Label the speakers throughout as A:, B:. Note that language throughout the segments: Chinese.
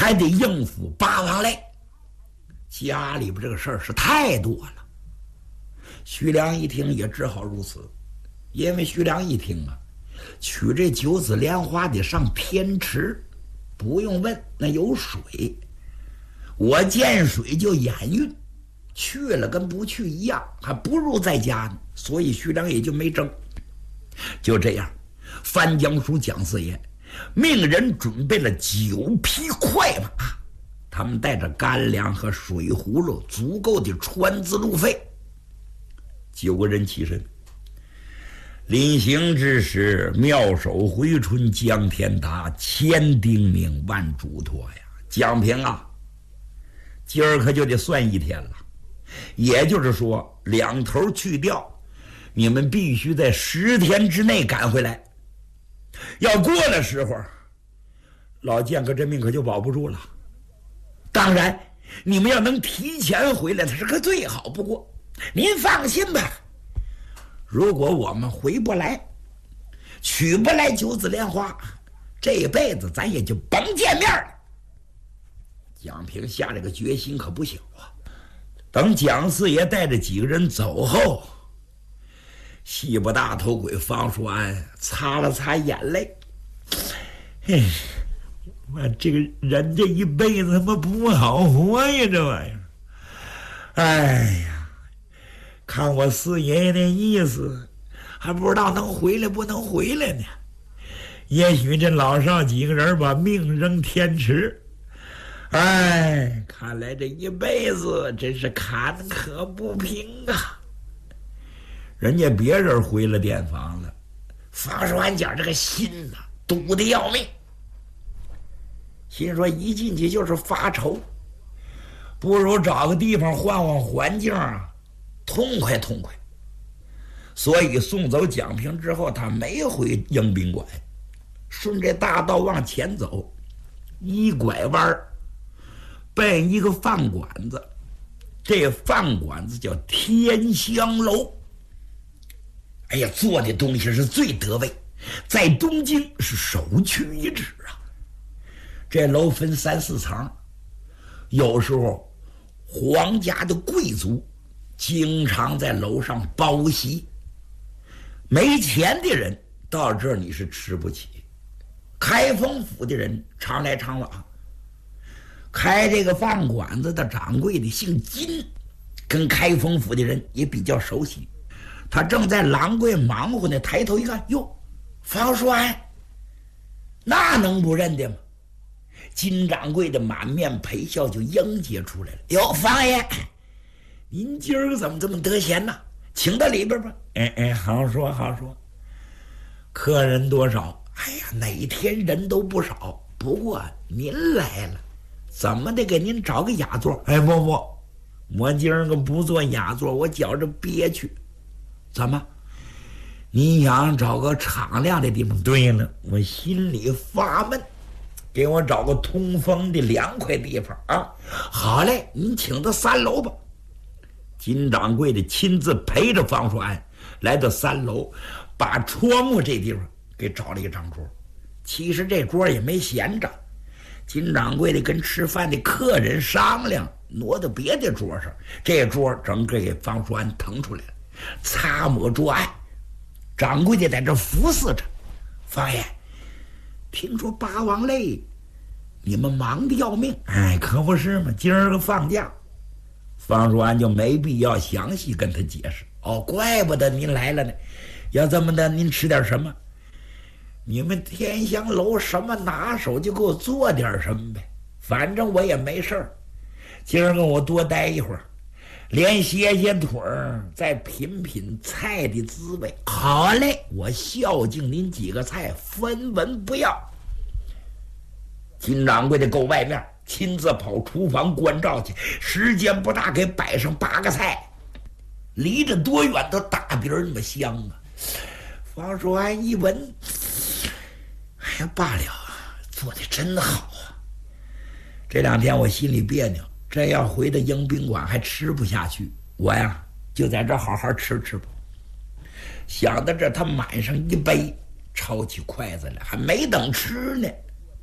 A: 还得应付八王来，家里边这个事儿是太多了。徐良一听也只好如此，因为徐良一听啊，取这九子莲花得上天池，不用问，那有水，我见水就眼晕，去了跟不去一样，还不如在家呢。所以徐良也就没争。就这样，范江署蒋四爷命人准备了9匹快马，他们带着干粮和水葫芦，足够的船资路费。9个人起身，临行之时，妙手回春，江天达，千叮咛万嘱托呀。蒋平啊，今儿可就得算1天了，也就是说2头去掉，你们必须在10天之内赶回来。要过了时候，老剑哥这命可就保不住了。当然你们要能提前回来，那是个最好不过。您放心吧，如果我们回不来，取不来九子莲花，这辈子咱也就甭见面了。蒋平下了个决心可不小啊。等蒋四爷带着几个人走后，西部大头鬼方叔安擦了擦眼泪，嘿，我这个人这一辈子他妈不好活呀，这玩意儿。哎呀，看我四爷爷那意思，还不知道能回来不能回来呢。也许这老少几个人把命扔天池。哎，看来这一辈子真是坎坷不平啊。人家别人回了店房了，方叔安家这个心呐，堵得要命。心说一进去就是发愁，不如找个地方换换环境啊，痛快痛快。所以送走蒋平之后，他没回迎宾馆，顺着大道往前走，一拐弯奔一个饭馆子。这饭馆子叫天香楼。哎呀，做的东西是最得味，在东京是首屈一指啊。这楼分3、4层，有时候皇家的贵族经常在楼上包席，没钱的人到这儿你是吃不起。开封府的人常来常往，开这个饭馆子的掌柜的姓金，跟开封府的人也比较熟悉。他正在廊柜忙活呢，抬头一看，哟，方叔安，那能不认得吗？金掌柜的满面陪笑就迎接出来了。哟，方爷，您今儿怎么这么得闲呢？请到里边吧。好说好说。客人多少？哎呀，哪天人都不少。不过您来了，怎么得给您找个雅座？不，我今儿个不坐雅座，我觉着憋屈。怎么？你想找个敞亮的地方？对了，我心里发闷，给我找个通风的凉快地方啊！好嘞，您请到3楼吧。金掌柜的亲自陪着方叔安来到3楼，把窗户这地方给找了一张桌。其实这桌也没闲着，金掌柜的跟吃饭的客人商量，挪到别的桌上，这桌整个给方叔安腾出来了。擦抹桌案，掌柜的在这服侍着。方爷，听说八王泪你们忙得要命。可不是嘛，今儿个放假。方叔安就没必要详细跟他解释。怪不得您来了呢。要这么的，您吃点什么？你们天香楼什么拿手就给我做点什么呗，反正我也没事儿。今儿个我多待一会儿，连歇歇腿儿，再品品菜的滋味。好嘞，我孝敬您几个菜，分文不要。金掌柜的够外面，亲自跑厨房关照去，时间不大，给摆上8个菜，离着多远都大饼那么香啊！方叔安一闻，哎呀，罢了，做的真好啊！这2天我心里别扭。这要回到迎宾馆还吃不下去，我呀就在这好好吃吃吧。想到这，他满上一杯，抄起筷子来，还没等吃呢，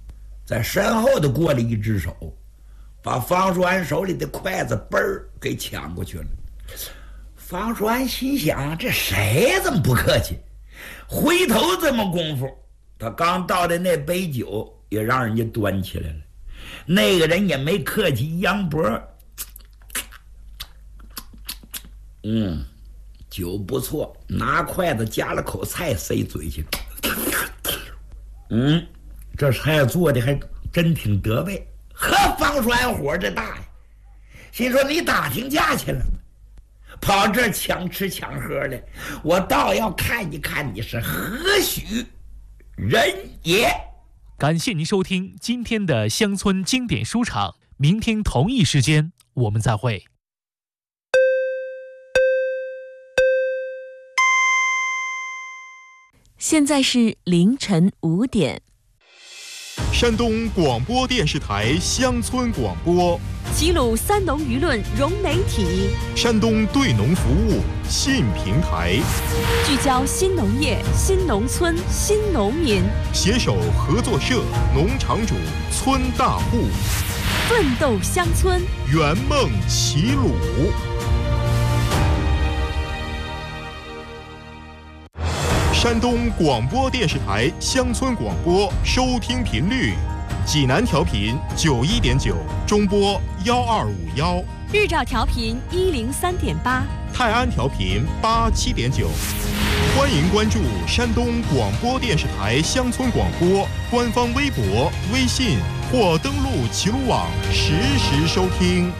A: 在身后的过了一只手，把方叔安手里的筷子嘣儿给抢过去了。方叔安心想，这谁这么不客气？回头这么功夫，他刚倒的那杯酒也让人家端起来了。那个人也没客气，扬脖，酒不错，拿筷子夹了口菜塞嘴去。这菜做的还真挺得味。呵，方叔安火这大呀，心说你打听价去了，跑这儿抢吃抢喝的，我倒要看一看你是何许人也。
B: 感谢您收听今天的乡村经典书场，明天同一时间我们再会。
C: 现在是凌晨5点。
D: 山东广播电视台乡村广播，
C: 齐鲁三农舆论融媒体，
D: 山东对农服务信平台，
C: 聚焦新农业、新农村、新农民，
D: 携手合作社、农场主、村大户，
C: 奋斗乡村，
D: 圆梦齐鲁。山东广播电视台乡村广播收听频率：济南调频91.9，中波12511；
C: 日照调频103.8，
D: 泰安调频87.9。欢迎关注山东广播电视台乡村广播官方微博、微信或登录齐鲁网实时收听。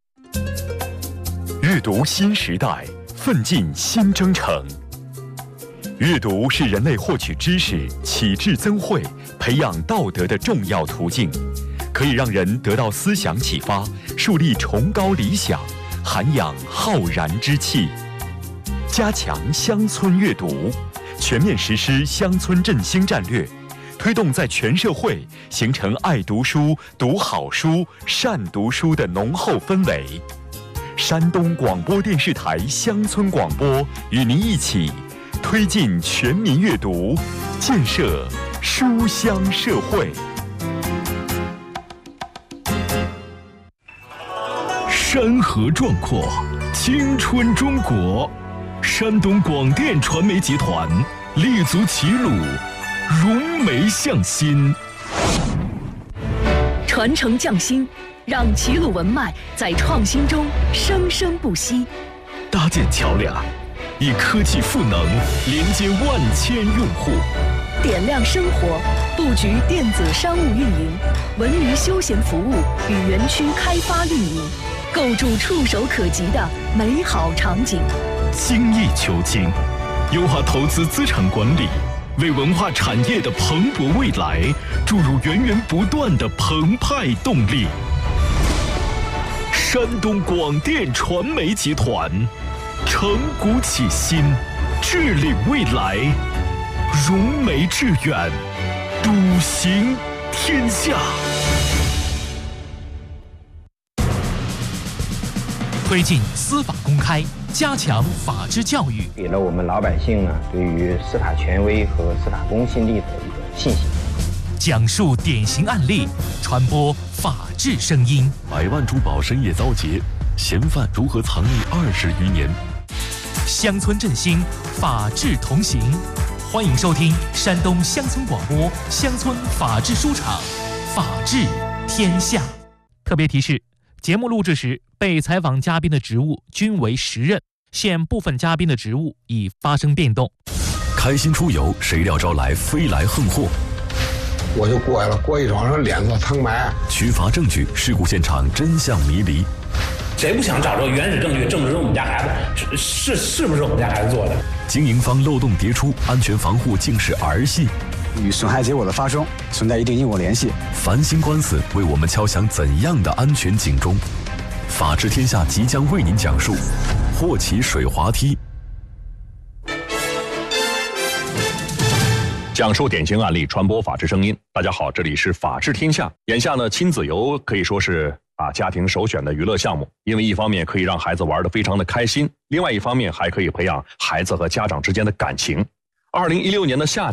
E: 阅读新时代，奋进新征程。阅读是人类获取知识、启智增慧、培养道德的重要途径，可以让人得到思想启发，树立崇高理想，涵养浩然之气。加强乡村阅读，全面实施乡村振兴战略，推动在全社会形成爱读书、读好书、善读书的浓厚氛围。山东广播电视台乡村广播与您一起推进全民阅读，建设书香社会。
F: 山河壮阔，青春中国。山东广电传媒集团立足齐鲁，融媒向新，
G: 传承匠心，让齐鲁文脉在创新中生生不息。
F: 搭建桥梁，以科技赋能连接万千用户，
G: 点亮生活，布局电子商务运营、文娱休闲服务与园区开发运营，构筑触手可及的美好场景。
F: 精益求精，优化投资资产管理，为文化产业的蓬勃未来注入源源不断的澎湃动力。山东广电传媒集团承股启新，治理未来，融媒致远，笃行天下。
B: 推进司法公开，加强法治教育，
H: 给了我们老百姓呢对于司法权威和司法公信力的一个信心。
B: 讲述典型案例，传播法治声音。
I: 100万珠宝深夜遭劫，嫌犯如何藏匿20余年？
B: 乡村振兴，法治同行。欢迎收听山东乡村广播乡村法治书场，法治天下。特别提示：节目录制时，被采访嘉宾的职务均为实任，现部分嘉宾的职务已发生变动。
I: 开心出游，谁料招来飞来横祸。
J: 我就过来了，过一床上脸色苍白。
I: 缺乏证据，事故现场真相迷离。
K: 谁不想找着原始证据，证实我们家孩子是不是我们家孩子做的？
I: 经营方漏洞迭出，安全防护竟是儿戏。
L: 与损害结果的发生存在一定因果联系。
I: 烦心官司为我们敲响怎样的安全警钟？法治天下即将为您讲述霍启水滑梯。
M: 讲述典型案例，传播法治声音。大家好，这里是法治天下。眼下呢，亲子游可以说是家庭首选的娱乐项目，因为一方面可以让孩子玩得非常的开心，另外一方面还可以培养孩子和家长之间的感情。2016年的夏天，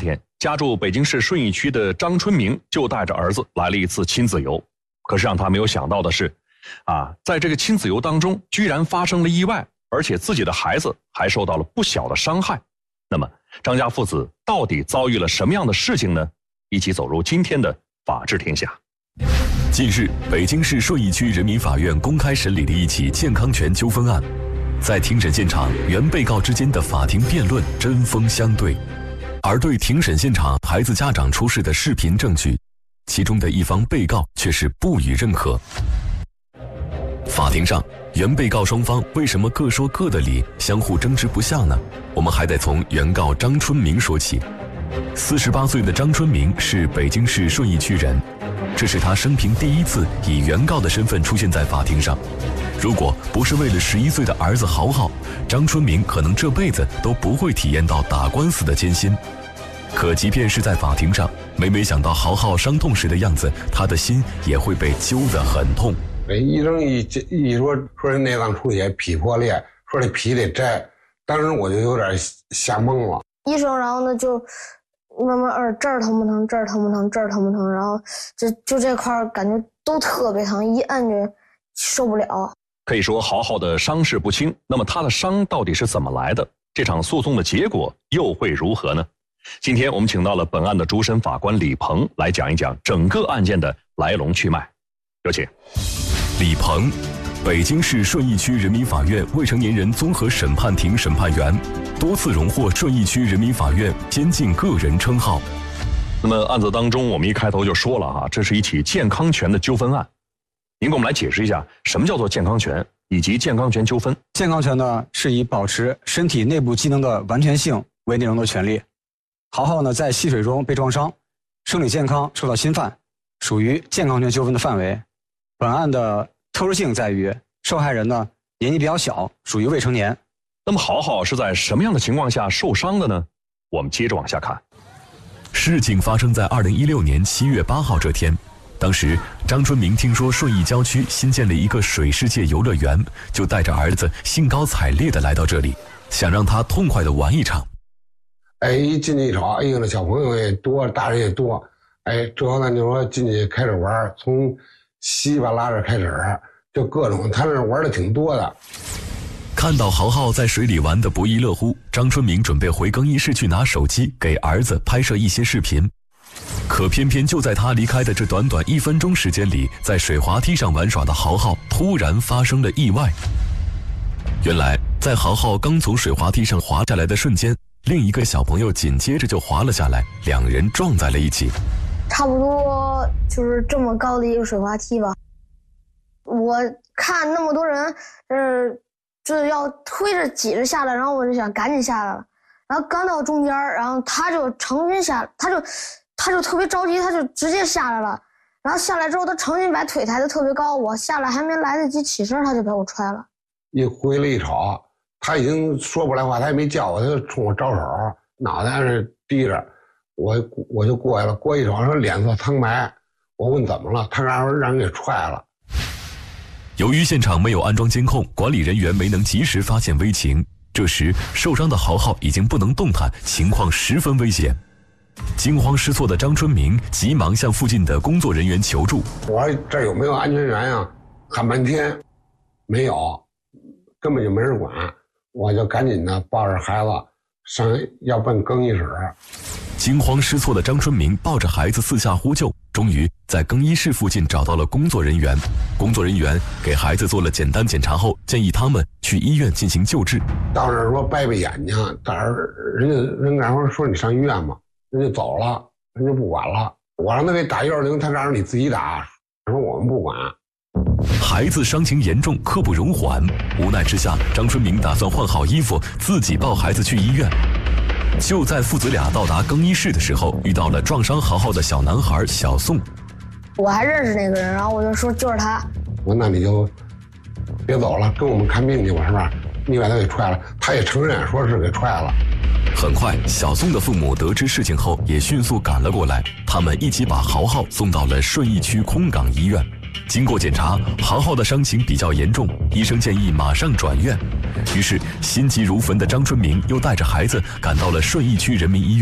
M: 家住北京市顺义区的张春明就带着儿子来了一次亲子游。可是让他没有想到的是，在这个亲子游当中，居然发生了意外，而且自己的孩子还受到了不小的伤害。那么，张家父子到底遭遇了什么样的事情呢？一起走入今天的法治天下。
I: 近日，北京市顺义区人民法院公开审理了一起健康权纠纷案。在庭审现场，原被告之间的法庭辩论针锋相对，而对庭审现场孩子家长出示的视频证据，其中的一方被告却是不予认可。法庭上，原被告双方为什么各说各的理，相互争执不下呢？我们还得从原告张春明说起。48岁的张春明是北京市顺义区人，这是他生平第一次以原告的身份出现在法庭上。如果不是为了11岁的儿子豪豪，张春明可能这辈子都不会体验到打官司的艰辛。可即便是在法庭上，每每想到豪豪伤痛时的样子，他的心也会被揪得很痛。
J: 医生一说是内脏出血、皮破裂，说这皮得摘，当时我就有点吓懵了。
N: 医生然后呢就慢慢这儿疼不疼，这儿疼不疼，这儿疼不疼，然后就这块感觉都特别疼，一按就受不了。
M: 可以说豪豪的伤势不轻，那么他的伤到底是怎么来的？这场诉讼的结果又会如何呢？今天我们请到了本案的主审法官李鹏来讲一讲整个案件的来龙去脉。有请。
I: 李鹏，北京市顺义区人民法院未成年人综合审判庭审判员，多次荣获顺义区人民法院先进个人称号。
M: 那么案子当中，我们一开头就说了这是一起健康权的纠纷案。您给我们来解释一下，什么叫做健康权，以及健康权纠纷？
L: 健康权呢，是以保持身体内部机能的完全性为内容的权利。豪豪呢，在戏水中被撞伤，生理健康受到侵犯，属于健康权纠纷的范围。本案的特殊性在于，受害人呢年纪比较小，属于未成年。
M: 那么豪豪是在什么样的情况下受伤的呢？我们接着往下看。
I: 事情发生在2016年7月8号这天。当时张春明听说顺义郊区新建了一个水世界游乐园，就带着儿子兴高采烈地来到这里，想让他痛快地玩一场。
J: 一进去一瞅，那小朋友也多，大人也多。之后呢就说进去开始玩，从稀巴拉着开始，就各种，他那玩的挺多的。
I: 看到豪豪在水里玩得不亦乐乎，张春明准备回更衣室去拿手机给儿子拍摄一些视频。可偏偏就在他离开的这短短1分钟时间里，在水滑梯上玩耍的豪豪突然发生了意外。原来在豪豪刚从水滑梯上滑下来的瞬间，另一个小朋友紧接着就滑了下来，两人撞在了一起。
N: 差不多就是这么高的一个水滑梯吧。我看那么多人就是要推着挤着下来，然后我就想赶紧下来了，然后刚到中间，然后他就成军下来，他就特别着急，他就直接下来了。然后下来之后，他成军把腿抬得特别高，我下来还没来得及起身，他就把我踹了。
J: 一回来一瞅，他已经说不来话，他也没叫我，他就冲我招手，脑袋是低着，我就过来了，过一瞅说脸色苍白，我问怎么了，他让人给踹了。
I: 由于现场没有安装监控，管理人员没能及时发现危情。这时受伤的豪豪已经不能动弹，情况十分危险。惊慌失措的张春明急忙向附近的工作人员求助。
J: 我说这有没有安全员呀？喊半天没有，根本就没人管。我就赶紧的抱着孩子要奔更衣室。
I: 惊慌失措的张春明抱着孩子四下呼救，终于在更衣室附近找到了工作人员。工作人员给孩子做了简单检查后，建议他们去医院进行救治。
J: 到那儿说掰掰眼睛，到那儿人干活说你上医院吧，人就走了，人就不管了。我让他给打120，他让你自己打，说我们不管。
I: 孩子伤情严重，刻不容缓。无奈之下，张春明打算换好衣服，自己抱孩子去医院。就在父子俩到达更衣室的时候，遇到了撞伤豪豪的小男孩小宋。
N: 我还认识那个人，然后我就说就是他。
J: 我说那你就别走了，跟我们看病去吧，是吧？你把他给踹了，他也承认说是给踹了。
I: 很快，小宋的父母得知事情后，也迅速赶了过来，他们一起把豪豪送到了顺义区空港医院。经过检查，豪豪的伤情比较严重，医生建议马上转院。于是心急如焚的张春明又带着孩子赶到了顺义区人民医院。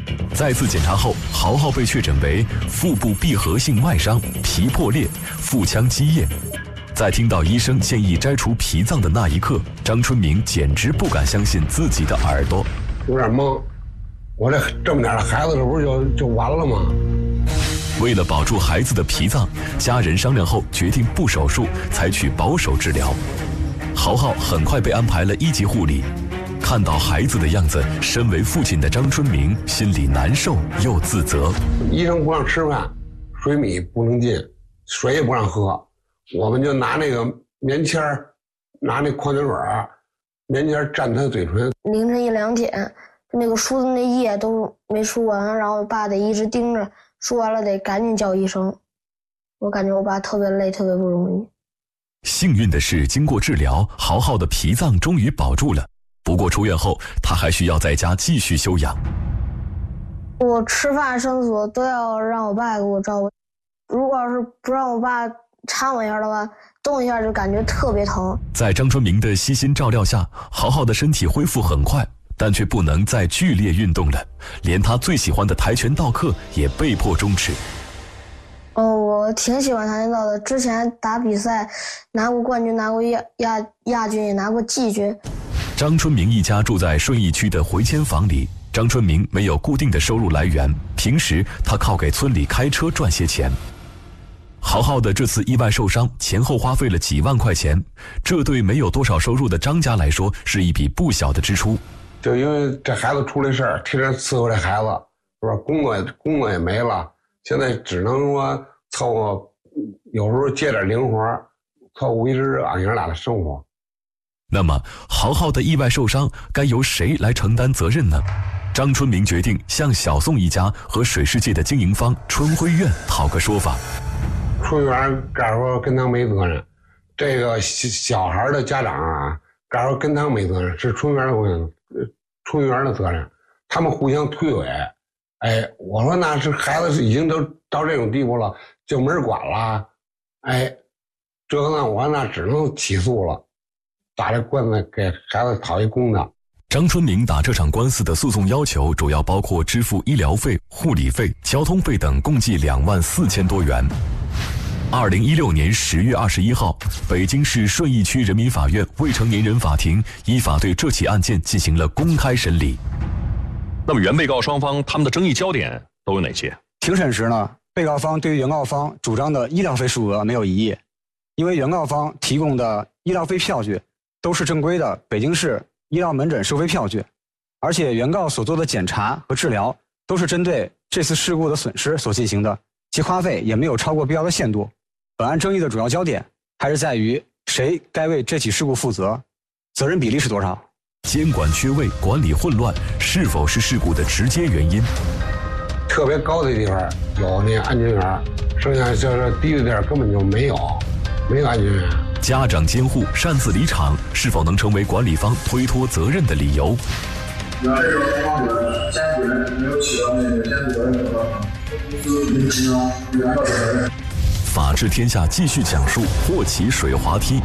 I: 再次检查后，豪豪被确诊为腹部闭合性外伤、皮破裂、腹腔积液。在听到医生建议摘除脾脏的那一刻，张春明简直不敢相信自己的耳朵，
J: 有点懵。我这么点的孩子，这不是就完了吗？
I: 为了保住孩子的脾脏，家人商量后决定不手术，采取保守治疗。豪豪很快被安排了1级护理。看到孩子的样子，身为父亲的张春明心里难受又自责。
J: 医生不让吃饭，水米不能进，水也不让喝，我们就拿那个棉签拿那矿泉水棉签蘸他的嘴唇。
N: 凌晨1、2点，那个输的那液都没输完，然后我爸得一直盯着，输完了得赶紧叫医生。我感觉我爸特别累，特别不容易。
I: 幸运的是，经过治疗，豪豪的脾脏终于保住了。不过出院后，他还需要在家继续休养。
N: 我吃饭、上厕所都要让我爸给我照顾。如果要是不让我爸搀我一下的话，动一下就感觉特别疼。
I: 在张春明的悉心照料下，豪豪的身体恢复很快，但却不能再剧烈运动了，连他最喜欢的跆拳道课也被迫终止。
N: 我挺喜欢跆拳道的，之前打比赛拿过冠军，拿过亚军，也拿过季军。
I: 张春明一家住在顺义区的回迁房里。张春明没有固定的收入来源，平时他靠给村里开车赚些钱。豪豪的这次意外受伤，前后花费了几万块钱，这对没有多少收入的张家来说是一笔不小的支出。
J: 就因为这孩子出了事儿，天天伺候这孩子，是吧？工作也没了，现在只能说凑合，有时候接点零活，凑合维持俺爷俩的生活。
I: 那么豪豪的意外受伤该由谁来承担责任呢？张春明决定向小宋一家和水世界的经营方春晖苑讨个说法。
J: 春园告诉跟他没责任，这个小孩的家长告诉跟他没责任，是春园的责任，他们互相推诿。我说那是孩子已经都到这种地步了，就没人管了。这个呢，我那只能起诉了。打这官司给孩子讨一公道。
I: 张春明打这场官司的诉讼要求主要包括支付医疗费、护理费、交通费等，共计24000多元。2016年10月21号，北京市顺义区人民法院未成年人法庭依法对这起案件进行了公开审理。
M: 那么原被告双方他们的争议焦点都有哪些？
L: 庭审时呢，被告方对于原告方主张的医疗费数额没有异议，因为原告方提供的医疗费票据都是正规的北京市医疗门诊收费票据，而且原告所做的检查和治疗都是针对这次事故的损失所进行的，其花费也没有超过必要的限度。本案争议的主要焦点还是在于谁该为这起事故负责，责任比例是多少？
I: 监管缺位、管理混乱，是否是事故的直接原因？
J: 特别高的地方有那安全员，剩下就是低的地儿根本就没有安全员。
I: 家长监护擅自离场，是否能成为管理方推脱责任的理由？
O: 这种情况下，监护人没有起到那个监护责任的公司履行原告的责任。
I: 法治天下继续讲述霍启水滑梯。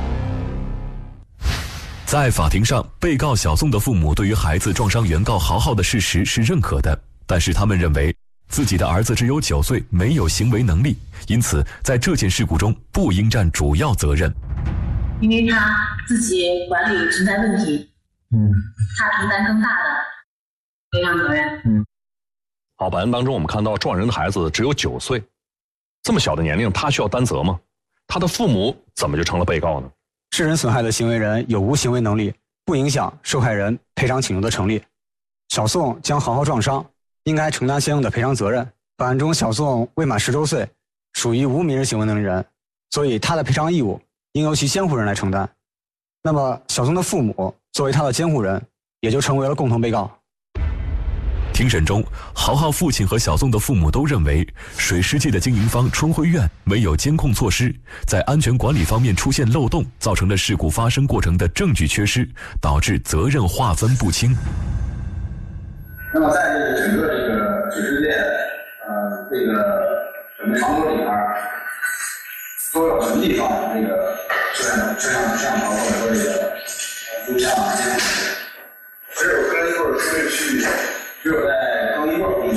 I: 在法庭上，被告小宋的父母对于孩子撞伤原告豪豪的事实是认可的，但是他们认为自己的儿子只有9岁，没有行为能力，因此在这件事故中不应占主要责任。
P: 因为他自己管理存在问题，他承担更大的赔偿责任。
M: 好，本案当中我们看到撞人的孩子只有9岁，这么小的年龄，他需要担责吗？他的父母怎么就成了被告呢？
L: 致人损害的行为人有无行为能力，不影响受害人赔偿请求的成立。小宋将豪豪撞伤，应该承担相应的赔偿责任。本案中，小宋未满10周岁，属于无民事行为能力人，所以他的赔偿义务应由其监护人来承担。那么，小宋的父母作为他的监护人，也就成为了共同被告。
I: 庭审中，豪豪父亲和小宋的父母都认为，水世界的经营方春晖苑没有监控措施，在安全管理方面出现漏洞，造成了事故发生过程的证据缺失，导致责任划分不清。
O: 那么在这个整个这个水世界，这个整个场所里边，都有什么地方这个摄像头或者说这个录像监控？只有更衣柜、休息区域。只有在更衣柜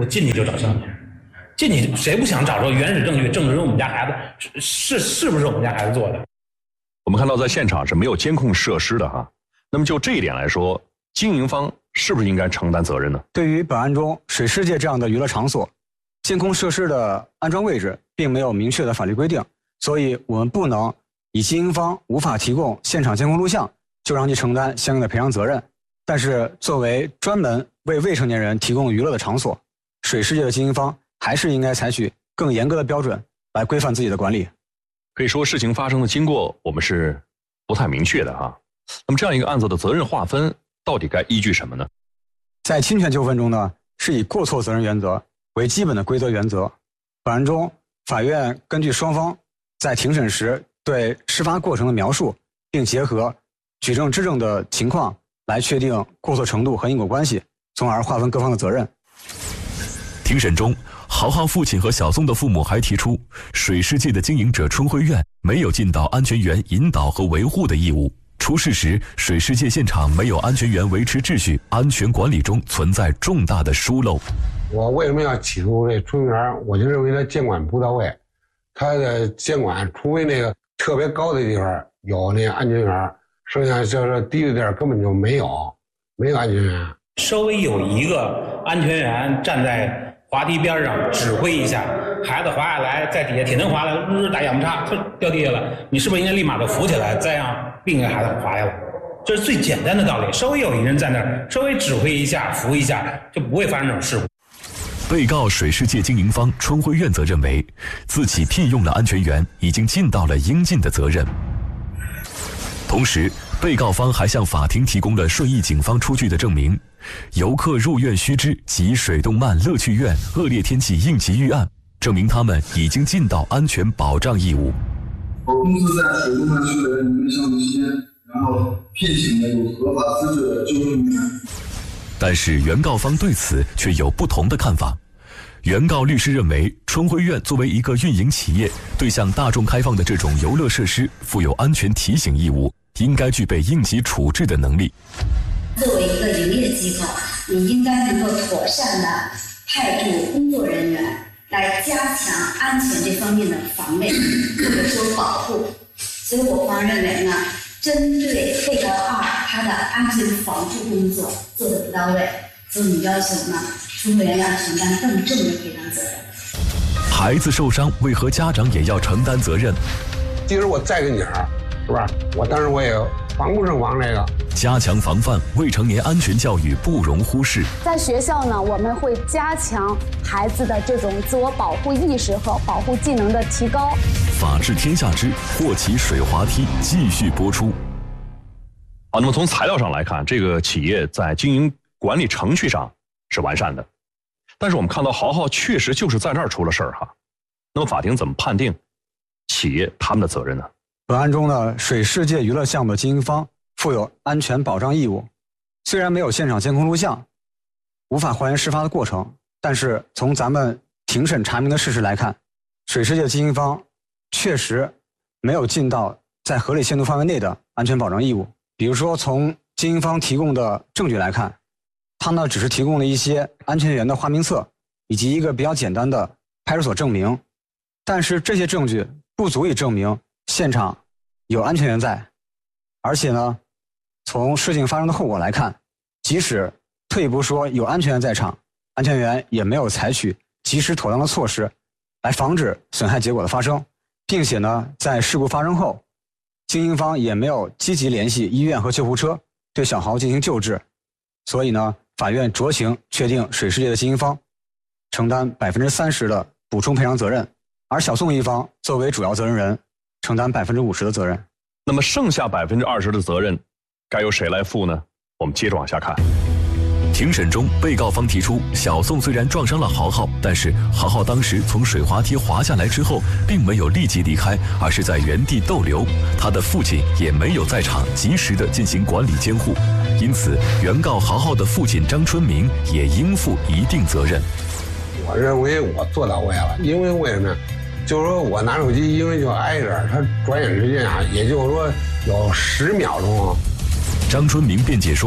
K: 我进去就找相片，进去谁不想找着原始证据，证实我们家孩子是不是我们家孩子做的？
M: 我们看到在现场是没有监控设施的哈，那么就这一点来说，经营方是不是应该承担责任呢？
L: 对于本案中水世界这样的娱乐场所，监控设施的安装位置并没有明确的法律规定，所以我们不能以经营方无法提供现场监控录像就让其承担相应的赔偿责任。但是作为专门为未成年人提供娱乐的场所，水世界的经营方还是应该采取更严格的标准来规范自己的管理。
M: 可以说事情发生的经过我们是不太明确的哈。那么这样一个案子的责任划分到底该依据什么呢？
L: 在侵权纠纷中呢，是以过错责任原则为基本的规则原则。本案中，法院根据双方在庭审时对事发过程的描述，并结合举证质证的情况来确定过错程度和因果关系，从而划分各方的责任。
I: 庭审中，豪豪父亲和小宋的父母还提出，水世界的经营者春晖苑没有尽到安全员引导和维护的义务。出事时，水世界现场没有安全员维持秩序，安全管理中存在重大的疏漏。
J: 我为什么要起诉这春园？我就认为他监管不到位，他的监管除非那个特别高的地方有那个安全员，剩下就是低的地儿根本就没有安全员。
K: 稍微有一个安全员站在滑梯边上指挥一下，孩子滑下来，在底下铁能滑了，打仰不叉，掉地下了，你是不是应该立马就扶起来，再让另一个孩子滑下来？这是最简单的道理。稍微有一人在那儿，稍微指挥一下，扶一下，就不会发生这种事故。
I: 被告水世界经营方春晖苑则认为，自己聘用了安全员，已经尽到了应尽的责任。同时，被告方还向法庭提供了顺义警方出具的证明，游客入院须知及水动漫乐趣院恶劣天气应急预案，证明他们已经尽到安全保障义务。
O: 我公司在水动漫区的营业项目期间，然后聘请了有合法资质的救生员。
I: 但是原告方对此却有不同的看法。原告律师认为，春晖苑作为一个运营企业，对向大众开放的这种游乐设施负有安全提醒义务，应该具备应急处置的能力。
P: 作为一个营业机构，你应该能够妥善的派驻工作人员来加强安全这方面的防卫或者说保护。所以我方认为呢，针对被告二他的安全防护工作做得不到位，所以要求呢，春晖苑要承担更重的赔偿责任。
I: 孩子受伤，为何家长也要承担责任？
J: 即使我再跟前儿，是吧？我当然我也防不胜防这个。
I: 加强防范未成年安全教育不容忽视。
Q: 在学校呢，我们会加强孩子的这种自我保护意识和保护技能的提高。
I: 法治天下之霍启水滑梯继续播出。
M: 好，那么从材料上来看，这个企业在经营管理程序上是完善的，但是我们看到豪豪确实就是在这儿出了事儿哈。那么法庭怎么判定企业他们的责任呢？
L: 本案中呢，水世界娱乐项目的经营方负有安全保障义务。虽然没有现场监控录像，无法还原事发的过程，但是从咱们庭审查明的事实来看，水世界经营方确实没有尽到在合理限度范围内的安全保障义务。比如说，从经营方提供的证据来看，他呢只是提供了一些安全员的花名册以及一个比较简单的派出所证明，但是这些证据不足以证明现场有安全员在。而且呢，从事情发生的后果来看，即使退一步说有安全员在场，安全员也没有采取及时妥当的措施来防止损害结果的发生，并且呢，在事故发生后，经营方也没有积极联系医院和救护车对小豪进行救治。所以呢，法院酌情确定水世界的经营方承担30%的补充赔偿责任，而小宋一方作为主要责任人承担50%的责任。
M: 那么剩下20%的责任该由谁来负呢？我们接着往下看。
I: 庭审中，被告方提出，小宋虽然撞伤了豪豪，但是豪豪当时从水滑梯滑下来之后，并没有立即离开，而是在原地逗留。他的父亲也没有在场，及时的进行管理监护，因此，原告豪豪的父亲张春明也应负一定责任。
J: 我认为我做到位了，因为什么呀？就是说我拿手机，因为就挨着他，转眼之间啊，也就是说有10秒钟。
I: 张春明辩解说，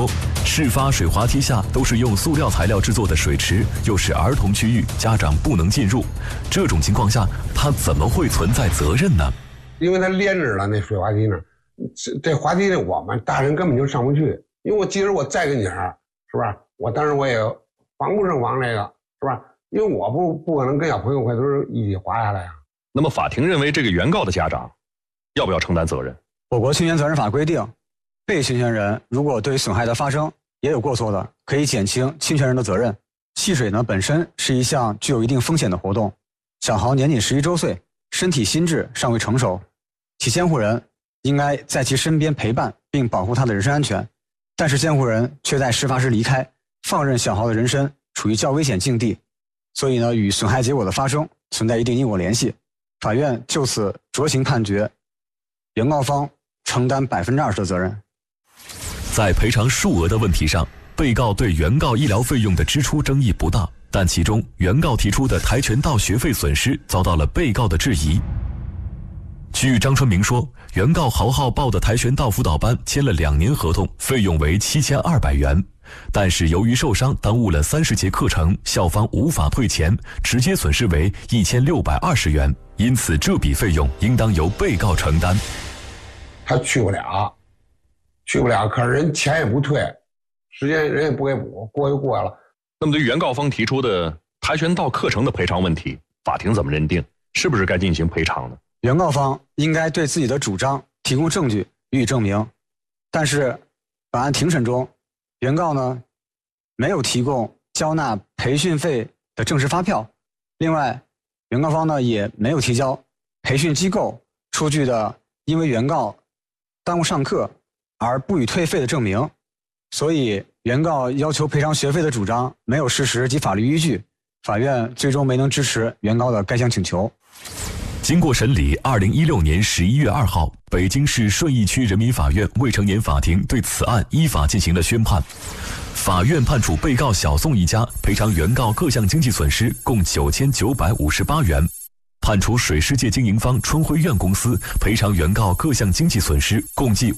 I: 事发水滑梯下都是用塑料材料制作的水池，又是儿童区域，家长不能进入。这种情况下，他怎么会存在责任呢？
J: 因为他连着了那水滑梯呢，这滑梯呢，我们大人根本就上不去。因为我即使我再跟你是吧？我当然我也防不胜防这个，是吧？因为我不可能跟小朋友会都是一起滑下来呀。
M: 那么法庭认为这个原告的家长要不要承担责任？
L: 我国侵权责任法规定，被侵权人如果对损害的发生也有过错的，可以减轻侵权人的责任。戏水呢本身是一项具有一定风险的活动，小孩年仅11周岁，身体心智尚未成熟，其监护人应该在其身边陪伴并保护他的人身安全，但是监护人却在事发时离开，放任小孩的人身处于较危险境地，所以呢与损害结果的发生存在一定因果联系。法院就此酌情判决原告方承担20%的责任。
I: 在赔偿数额的问题上，被告对原告医疗费用的支出争议不大，但其中原告提出的跆拳道学费损失遭到了被告的质疑。据张春明说，原告豪浩报的跆拳道辅导班签了2年合同，费用为7200元，但是由于受伤耽误了30节课程，校方无法退钱，直接损失为1620元，因此这笔费用应当由被告承担。
J: 他去不了，可是人钱也不退，时间人也不给补，过就过了。
M: 那么对原告方提出的跆拳道课程的赔偿问题，法庭怎么认定？是不是该进行赔偿呢？
L: 原告方应该对自己的主张提供证据予以证明，但是本案庭审中，原告呢没有提供交纳培训费的正式发票，另外原告方呢也没有提交培训机构出具的因为原告耽误上课而不予退费的证明，所以原告要求赔偿学费的主张没有事实及法律依据，法院最终没能支持原告的该项请求。
I: 经过审理，2016年11月2号，北京市顺义区人民法院未成年法庭对此案依法进行了宣判。法院判处被告小宋一家赔偿原告各项经济损失共9958元，判处水世界经营方春晖苑公司赔偿原告各项经济损失共计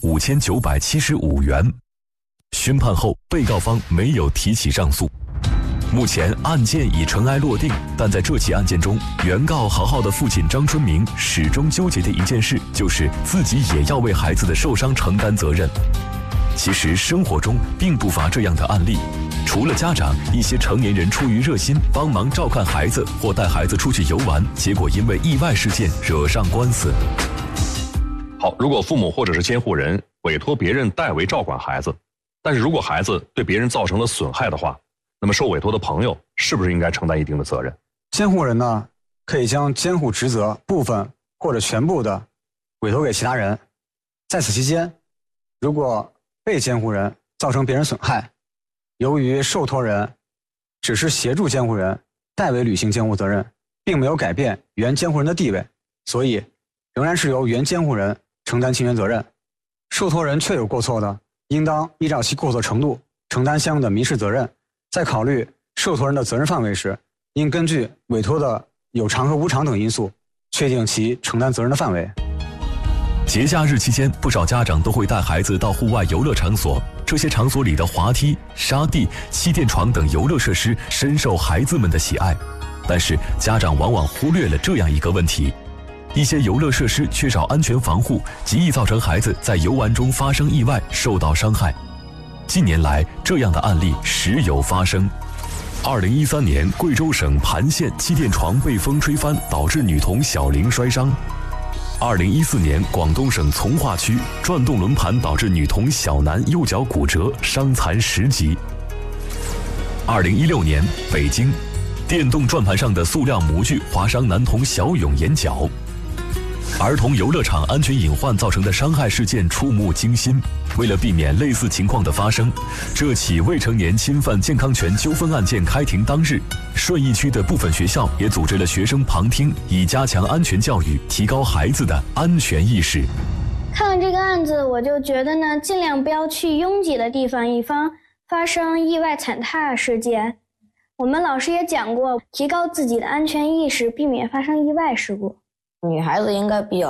I: 5975元。宣判后，被告方没有提起上诉。目前案件已尘埃落定，但在这起案件中，原告豪浩的父亲张春明始终纠结的一件事，就是自己也要为孩子的受伤承担责任。其实生活中并不乏这样的案例，除了家长，一些成年人出于热心帮忙照看孩子或带孩子出去游玩，结果因为意外事件惹上官司。
M: 好，如果父母或者是监护人委托别人代为照管孩子，但是如果孩子对别人造成了损害的话，那么受委托的朋友是不是应该承担一定的责任？
L: 监护人呢，可以将监护职责部分或者全部的委托给其他人。在此期间，如果被监护人造成别人损害，由于受托人只是协助监护人代为履行监护责任，并没有改变原监护人的地位，所以仍然是由原监护人承担侵权责任。受托人确有过错的，应当依照其过错程度承担相应的民事责任。在考虑受托人的责任范围时，应根据委托的有偿和无偿等因素，确定其承担责任的范围。
I: 节假日期间，不少家长都会带孩子到户外游乐场所，这些场所里的滑梯、沙地、气垫床等游乐设施深受孩子们的喜爱。但是家长往往忽略了这样一个问题：一些游乐设施缺少安全防护，极易造成孩子在游玩中发生意外，受到伤害。近年来，这样的案例时有发生。2013年，贵州省盘县气垫床被风吹翻，导致女童小玲摔伤。2014年，广东省从化区转动轮盘导致女童小南右脚骨折，伤残10级。2016年，北京，电动转盘上的塑料模具划伤男童小勇眼角。儿童游乐场安全隐患造成的伤害事件触目惊心。为了避免类似情况的发生，这起未成年侵犯健康权纠纷案件开庭当日，顺义区的部分学校也组织了学生旁听，以加强安全教育，提高孩子的安全意识。
R: 看了这个案子，我就觉得呢，尽量不要去拥挤的地方，以防发生意外踩踏事件。我们老师也讲过，提高自己的安全意识，避免发生意外事故。
N: 女孩子应该比较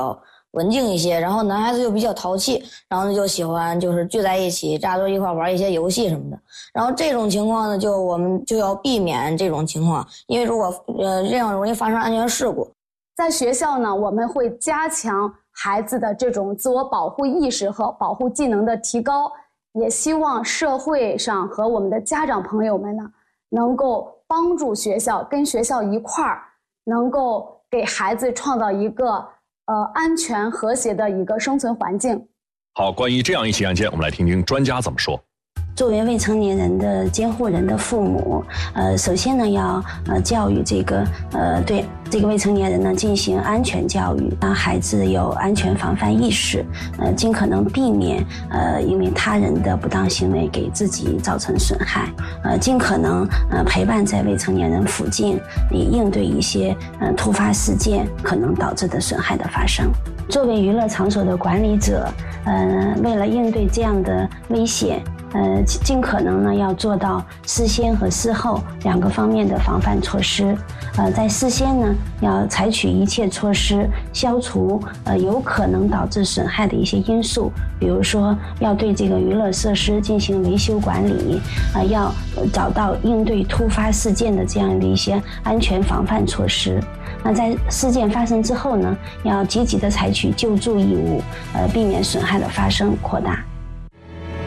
S: 文静一些，然后男孩子又比较淘气，然后呢就喜欢就是聚在一起扎堆一块玩一些游戏什么的。然后这种情况呢，我们就要避免这种情况，因为如果这样容易发生安全事故。
Q: 在学校呢，我们会加强孩子的这种自我保护意识和保护技能的提高，也希望社会上和我们的家长朋友们呢，能够帮助学校，跟学校一块儿，能够给孩子创造一个安全和谐的一个生存环境。
M: 好，关于这样一起案件，我们来听听专家怎么说。
T: 作为未成年人的监护人的父母，首先呢要教育对这个未成年人呢进行安全教育，让孩子有安全防范意识，尽可能避免因为他人的不当行为给自己造成损害，尽可能陪伴在未成年人附近，以应对一些突发事件可能导致的损害的发生。作为娱乐场所的管理者，为了应对这样的危险，尽可能呢要做到事先和事后2个方面的防范措施。在事先呢要采取一切措施，消除有可能导致损害的一些因素，比如说要对这个娱乐设施进行维修管理，要找到应对突发事件的这样的一些安全防范措施。那在事件发生之后呢，要积极的采取救助义务，避免损害的发生扩大。